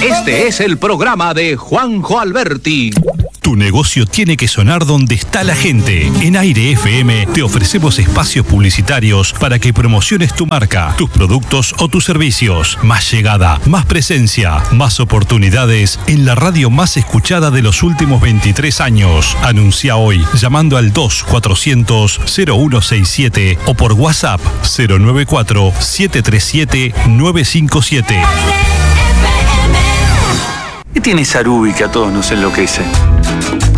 Este es el programa de Juanjo Alberti. Tu negocio tiene que sonar donde está la gente. En Aire FM te ofrecemos espacios publicitarios para que promociones tu marca, tus productos o tus servicios. Más llegada, más presencia, más oportunidades en la radio más escuchada de los últimos 23 años. Anuncia hoy llamando al 2400-0167 o por WhatsApp 094-737-957. ¿Qué tiene Sarubi que a todos nos enloquece?